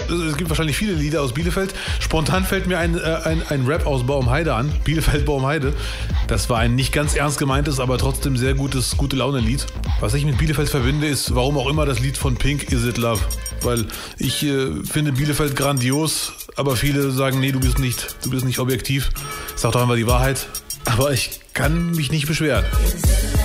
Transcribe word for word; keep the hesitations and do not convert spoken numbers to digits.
es gibt wahrscheinlich viele Lieder aus Bielefeld. Spontan fällt mir ein, äh, ein, ein Rap aus Baumheide an. Bielefeld-Baumheide. Das war ein nicht ganz ernst gemeintes, aber trotzdem sehr gutes, gute Laune-Lied. Was ich mit Bielefeld verbinde, ist, warum auch immer, das Lied von Pink, Is It Love? Weil ich äh, finde Bielefeld grandios, aber viele sagen, nee, du bist nicht, du bist nicht objektiv. Sag doch einfach die Wahrheit. Aber ich kann mich nicht beschweren.